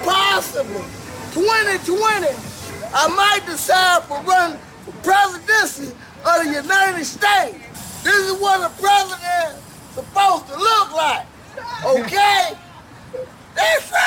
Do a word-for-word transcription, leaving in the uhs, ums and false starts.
possibly twenty twenty, I might decide for running for presidency of the United States. This is what the president